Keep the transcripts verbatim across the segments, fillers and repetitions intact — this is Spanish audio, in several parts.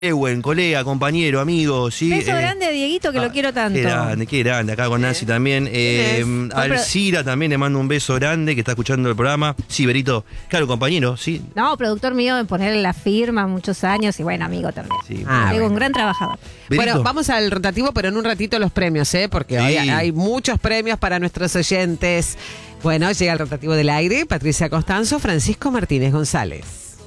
Qué buen colega, compañero, amigo, sí. Beso eh, grande a Dieguito, que ah, lo quiero tanto. Qué grande, qué grande, acá con Nancy también. Eh, Alcira también le mando un beso grande, que está escuchando el programa. Sí, Berito, claro, compañero, sí. No, productor mío en ponerle la firma muchos años y bueno, amigo también. Sí, Ah, bueno. un gran trabajador. Berito. Bueno, vamos al rotativo, pero en un ratito los premios, ¿eh? Porque Sí. hoy hay muchos premios para nuestros oyentes. Bueno, llega el rotativo del aire, Patricia Costanzo, Francisco Martínez González.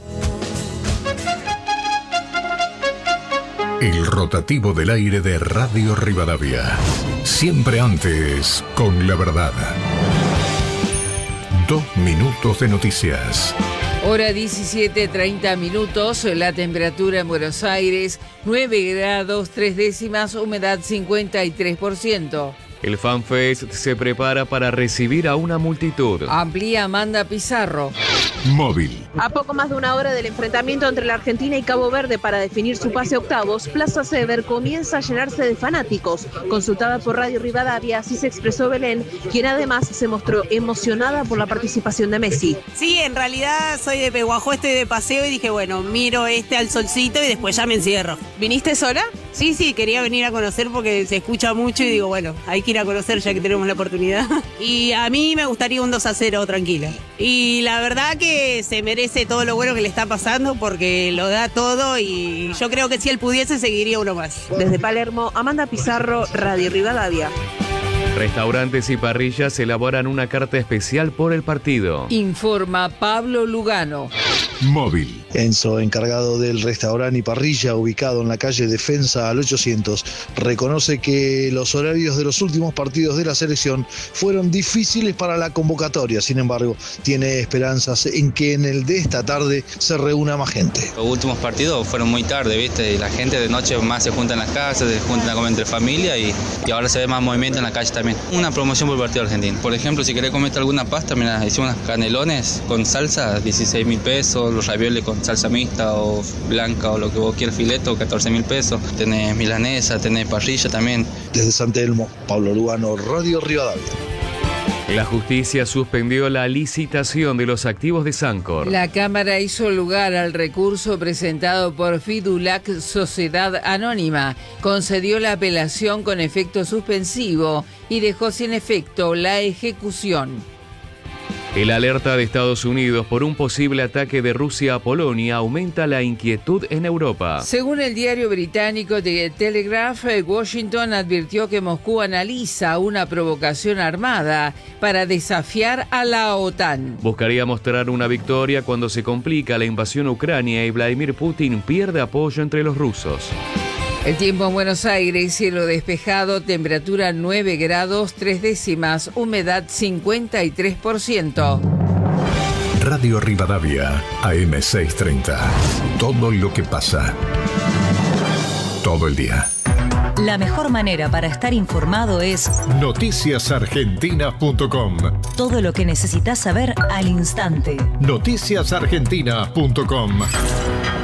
El rotativo del aire de Radio Rivadavia. Siempre antes, con la verdad. Dos minutos de noticias. Hora diecisiete, treinta minutos, la temperatura en Buenos Aires, nueve grados, tres décimas, humedad cincuenta y tres por ciento. El FanFest se prepara para recibir a una multitud. Amplía Amanda Pizarro. Móvil. A poco más de una hora del enfrentamiento entre la Argentina y Cabo Verde para definir su pase a octavos, Plaza Sever comienza a llenarse de fanáticos. Consultada por Radio Rivadavia, así se expresó Belén, quien además se mostró emocionada por la participación de Messi. Sí, en realidad soy de Peguajó, estoy de paseo y dije, bueno, miro este al solcito y después ya me encierro. ¿Viniste sola? Sí, sí, quería venir a conocer porque se escucha mucho y digo, bueno, hay que ir a conocer ya que tenemos la oportunidad. Y a mí me gustaría un dos a cero tranquila. Y la verdad que se merece todo lo bueno que le está pasando porque lo da todo y yo creo que si él pudiese seguiría uno más. Desde Palermo, Amanda Pizarro, Radio Rivadavia. Restaurantes y parrillas elaboran una carta especial por el partido. Informa Pablo Lugano. Móvil. Enzo, encargado del restaurante y parrilla ubicado en la calle Defensa al ochocientos, reconoce que los horarios de los últimos partidos de la selección fueron difíciles para la convocatoria. Sin embargo, tiene esperanzas en que en el de esta tarde se reúna más gente. Los últimos partidos fueron muy tarde, ¿viste? Y la gente de noche más se junta en las casas, se juntan a comer entre familia y, y ahora se ve más movimiento en la calle también. Una promoción por el partido argentino. Por ejemplo, si querés comerte alguna pasta, mira, hicimos unas canelones con salsa, dieciséis mil pesos, los ravioles con salsa mixta o blanca o lo que vos quieras, fileto, catorce mil pesos. Tenés milanesa, tenés parrilla también. Desde San Telmo, Pablo Lugano, Radio Rivadavia. La justicia suspendió la licitación de los activos de Sancor. La Cámara hizo lugar al recurso presentado por Fidulac Sociedad Anónima, concedió la apelación con efecto suspensivo y dejó sin efecto la ejecución. El alerta de Estados Unidos por un posible ataque de Rusia a Polonia aumenta la inquietud en Europa. Según el diario británico The Telegraph, Washington advirtió que Moscú analiza una provocación armada para desafiar a la OTAN. Buscaría mostrar una victoria cuando se complica la invasión a Ucrania y Vladimir Putin pierde apoyo entre los rusos. El tiempo en Buenos Aires, cielo despejado, temperatura nueve grados, tres décimas, humedad cincuenta y tres por ciento. Radio Rivadavia, A M seiscientos treinta. Todo lo que pasa. Todo el día. La mejor manera para estar informado es noticias argentinas punto com. Todo lo que necesitas saber al instante. noticias argentinas punto com.